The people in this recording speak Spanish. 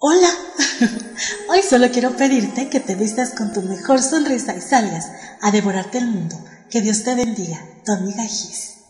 Hola, hoy solo quiero pedirte que te vistas con tu mejor sonrisa y salgas a devorarte el mundo. Que Dios te bendiga, tu amiga Gis.